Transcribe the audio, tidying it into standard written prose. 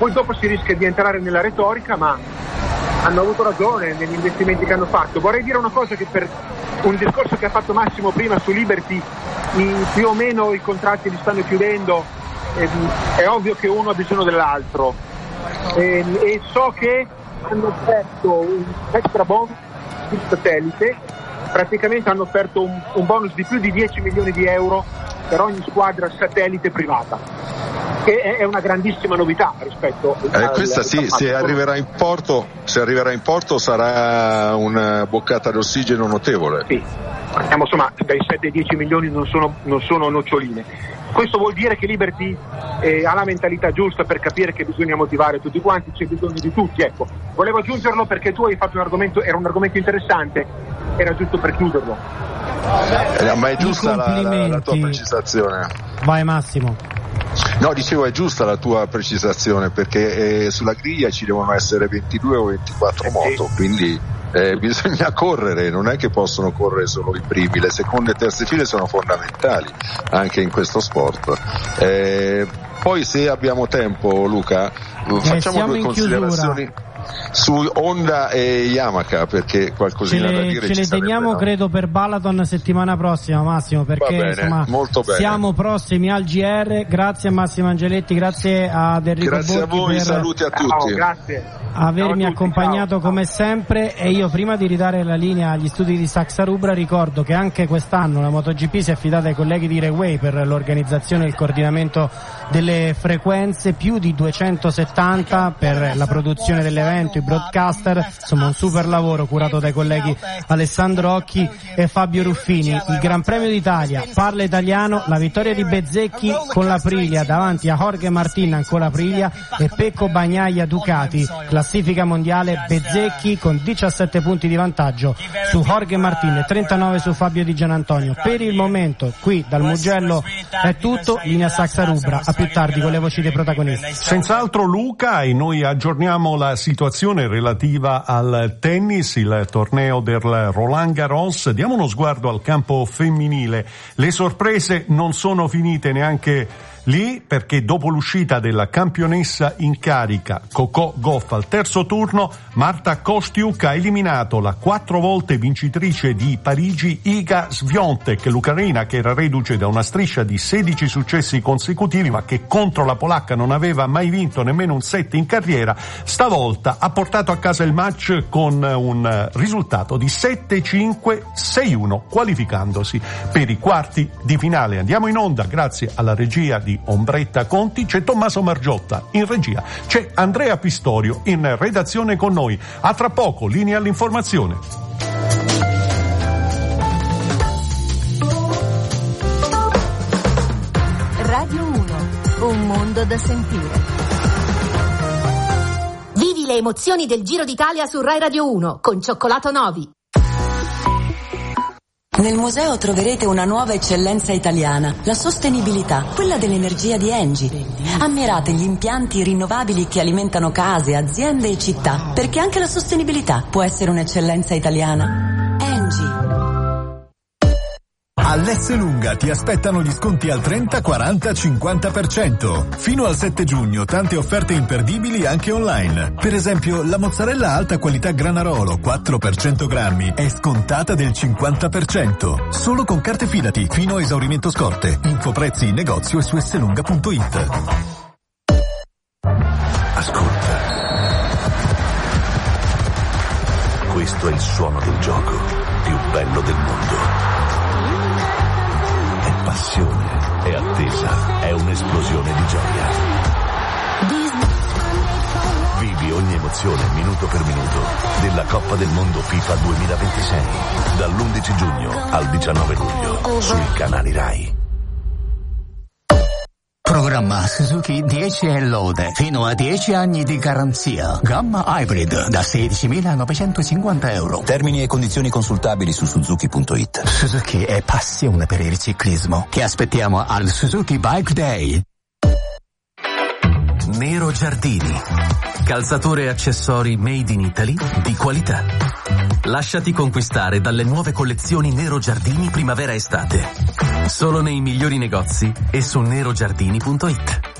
Poi dopo si rischia di entrare nella retorica, ma hanno avuto ragione negli investimenti che hanno fatto. Vorrei dire una cosa, che per un discorso che ha fatto Massimo prima su Liberty, più o meno i contratti li stanno chiudendo, è ovvio che uno ha bisogno dell'altro, e so che hanno offerto un extra bonus sul satellite, praticamente hanno offerto un bonus di più di 10 milioni di euro per ogni squadra satellite privata, che è una grandissima novità rispetto a questa sì, se arriverà in porto sarà una boccata d'ossigeno notevole. Sì, parliamo insomma dai 7-10 milioni, non sono noccioline. Questo vuol dire che Liberty ha la mentalità giusta per capire che bisogna motivare tutti quanti, c'è bisogno di tutti, ecco. Volevo aggiungerlo perché tu hai fatto un argomento interessante, era giusto per chiuderlo. Ma è giusta la tua precisazione. Vai Massimo. No, dicevo, è giusta la tua precisazione, perché sulla griglia ci devono essere 22 o 24 moto, quindi bisogna correre, non è che possono correre solo i primi, le seconde e terze file sono fondamentali anche in questo sport. Poi se abbiamo tempo, Luca, facciamo due considerazioni su Honda e Yamaha, perché qualcosina da dire ce le teniamo, no? Credo per Balaton settimana prossima, Massimo, perché insomma molto bene. Siamo prossimi al GR. Grazie a Massimo Angeletti, grazie ad Enrico Borghi, a voi, saluti a tutti. Grazie. Avermi accompagnato come sempre. E io, prima di ridare la linea agli studi di Saxa Rubra, ricordo che anche quest'anno la MotoGP si è affidata ai colleghi di Reway per l'organizzazione e il coordinamento delle frequenze, più di 270 per la produzione dell'evento, i broadcaster, insomma un super lavoro curato dai colleghi Alessandro Occhi e Fabio Ruffini. Il Gran Premio d'Italia parla italiano, la vittoria di Bezzecchi con l'Aprilia davanti a Jorge Martin ancora Aprilia e Pecco Bagnaia Ducati. Classifica mondiale, Bezzecchi con 17 punti di vantaggio su Jorge Martin e 39 su Fabio Di Gianantonio. Per il momento qui dal Mugello è tutto, linea Saxa Rubra, a più tardi con le voci dei protagonisti. Senz'altro Luca, e noi aggiorniamo la situazione relativa al tennis, il torneo del Roland Garros. Diamo uno sguardo al campo femminile. Le sorprese non sono finite neanche lì, perché dopo l'uscita della campionessa in carica Coco Gauff al terzo turno, Marta Kostyuk ha eliminato la 4 volte vincitrice di Parigi Iga Swiatek, l'ucraina, che era reduce da una striscia di 16 successi consecutivi, ma che contro la polacca non aveva mai vinto nemmeno un set in carriera. Stavolta ha portato a casa il match con un risultato di 7-5-6-1, qualificandosi per i quarti di finale. Andiamo in onda grazie alla regia di Ombretta Conti, c'è Tommaso Margiotta in regia, c'è Andrea Pistorio in redazione con noi. A tra poco, linea all'informazione. Radio 1, un mondo da sentire. Vivi le emozioni del Giro d'Italia su Rai Radio 1 con Cioccolato Novi. Nel museo troverete una nuova eccellenza italiana, la sostenibilità, quella dell'energia di Engie. Ammirate gli impianti rinnovabili che alimentano case, aziende e città, perché anche la sostenibilità può essere un'eccellenza italiana. Engie. All'Esselunga ti aspettano gli sconti al 30, 40, 50%. Fino al 7 giugno tante offerte imperdibili anche online. Per esempio, la mozzarella alta qualità Granarolo 4 per 100 grammi è scontata del 50%. Solo con carte Fidati, fino a esaurimento scorte. Infoprezzi in negozio e su esselunga.it. Ascolta. Questo è il suono del gioco più bello del mondo. È passione, è attesa, è un'esplosione di gioia. Vivi ogni emozione minuto per minuto della Coppa del Mondo FIFA 2026 dall'11 giugno al 19 luglio sui canali Rai. Programma Suzuki 10 e lode, fino a 10 anni di garanzia. Gamma Hybrid da 16.950 euro. Termini e condizioni consultabili su Suzuki.it. Suzuki è passione per il ciclismo. Ti aspettiamo al Suzuki Bike Day. Nero Giardini, calzature e accessori made in Italy di qualità. Lasciati conquistare dalle nuove collezioni Nero Giardini primavera-estate. Solo nei migliori negozi e su nerogiardini.it.